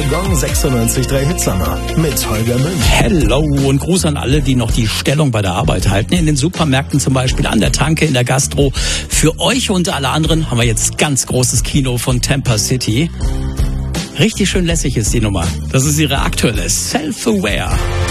Der Gong 96.3 Hitsummer mit Holger Münch. Hello und Gruß an alle, die noch die Stellung bei der Arbeit halten. In den Supermärkten zum Beispiel, an der Tanke, in der Gastro. Für euch und alle anderen haben wir jetzt ganz großes Kino von Tampa City. Richtig schön lässig ist die Nummer. Das ist ihre aktuelle Self-Aware.